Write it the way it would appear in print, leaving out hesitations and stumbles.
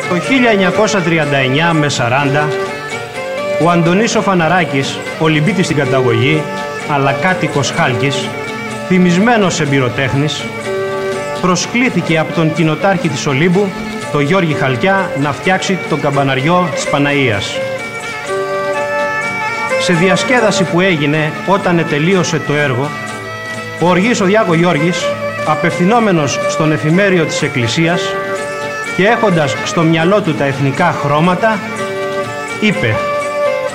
Το 1939 με 40, ο Αντωνής ο Φαναράκης, Ολυμπίτης στην καταγωγή, αλλά κάτοικος Χάλκης, θυμισμένος εμπειροτέχνης, προσκλήθηκε από τον κοινοτάρχη της Ολύμπου, τον Γιώργη Χαλκιά, να φτιάξει τον καμπαναριό της Παναΐας. Σε διασκέδαση που έγινε όταν ετελείωσε το έργο, ο Οργής ο Διάκο Γιώργης, απευθυνόμενος στον εφημέριο της Εκκλησίας και έχοντας στο μυαλό του τα εθνικά χρώματα, είπε: